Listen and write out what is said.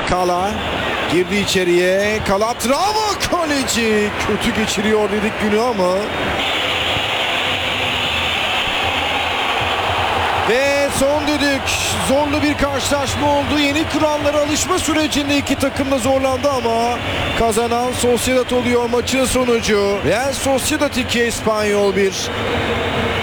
Kala girdi içeriye. Calatrava kaleci. Kötü geçiriyor dedik günü ama. Ve son düdük. Zorlu bir karşılaşma oldu. Yeni kurallara alışma sürecinde iki takım da zorlandı ama kazanan Sociedad oluyor maçın sonucu. Real Sociedad 2, Espanyol 1.